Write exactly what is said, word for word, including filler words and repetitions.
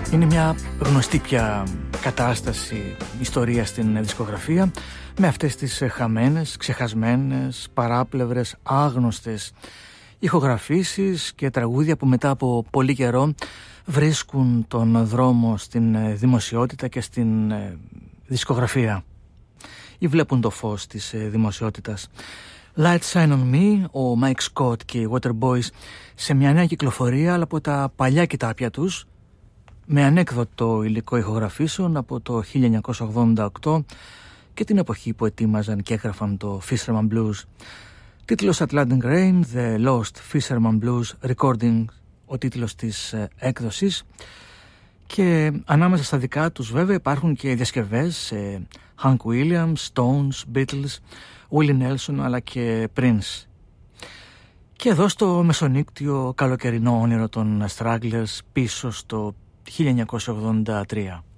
Είναι μια γνωστή πια κατάσταση, ιστορία στην δισκογραφία, με αυτές τις χαμένες, ξεχασμένες, παράπλευρες, άγνωστες ηχογραφήσεις και τραγούδια που μετά από πολύ καιρό βρίσκουν τον δρόμο στην δημοσιότητα και στην δισκογραφία ή βλέπουν το φως της δημοσιότητας. Light Shine On Me, ο Mike Scott και οι Waterboys σε μια νέα κυκλοφορία, αλλά από τα παλιά κοιτάπια τους, με ανέκδοτο υλικό ηχογραφήσεων από το χίλια εννιακόσια ογδόντα οκτώ και την εποχή που ετοίμαζαν και έγραφαν το Fisherman Blues. Τίτλος Atlantic Rain, The Lost Fisherman Blues Recording, ο τίτλος της έκδοσης. Και ανάμεσα στα δικά τους βέβαια υπάρχουν και διασκευές σε Hank Williams, Stones, Beatles, Willie Nelson αλλά και Prince. Και εδώ στο μεσονύκτιο καλοκαιρινό όνειρο των Stragglers πίσω στο χίλια εννιακόσια ογδόντα τρία.